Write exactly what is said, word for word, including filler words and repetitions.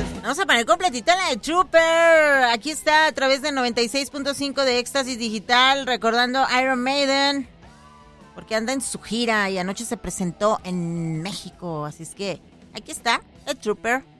Vamos a poner completita la de Trooper. Aquí está a través de noventa y seis punto cinco de Éxtasis Digital, recordando Iron Maiden, porque anda en su gira y anoche se presentó en México. Así es que aquí está el Trooper.